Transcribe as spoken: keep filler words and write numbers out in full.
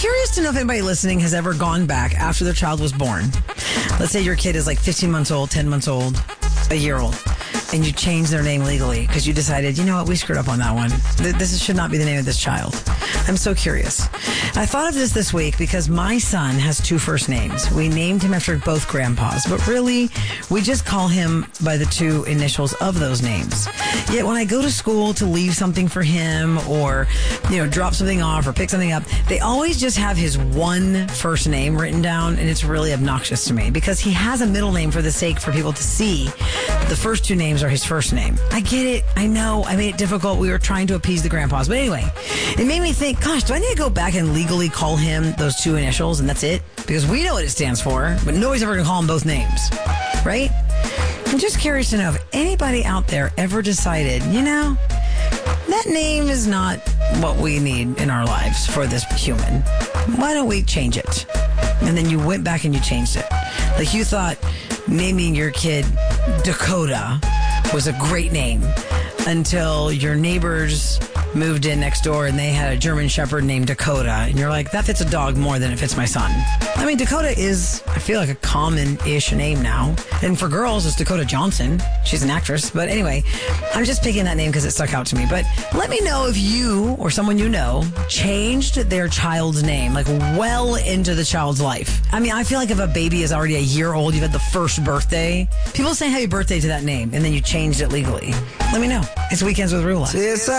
curious to know if anybody listening has ever gone back after their child was born. Let's say your kid is like fifteen months old, ten months old, a year old, and you change their name legally because you decided, you know what, we screwed up on that one. This should not be the name of this child. I'm so curious. I thought of this this week because my son has two first names. We named him after both grandpas, but really, we just call him by the two initials of those names. Yet when I go to school to leave something for him or, you know, drop something off or pick something up, they always just have his one first name written down, and it's really obnoxious to me because he has a middle name for the sake for people to see. The first two names are his first name. I get it. I know. I made it difficult. We were trying to appease the grandpas. But anyway, it made me think, gosh, do I need to go back and legally call him those two initials and that's it? Because we know what it stands for, but nobody's ever going to call him both names. Right? I'm just curious to know if anybody out there ever decided, you know, that name is not what we need in our lives for this human. Why don't we change it? And then you went back and you changed it. Like you thought naming your kid Dakota was a great name until your neighbors moved in next door and they had a German Shepherd named Dakota. And you're like, that fits a dog more than it fits my son. I mean, Dakota is, I feel like, a common-ish name now. And for girls, it's Dakota Johnson. She's an actress. But anyway, I'm just picking that name because it stuck out to me. But let me know if you or someone you know changed their child's name, like well into the child's life. I mean, I feel like if a baby is already a year old, you've had the first birthday, people say happy birthday to that name, and then you changed it legally. Let me know. It's Weekends with Rula.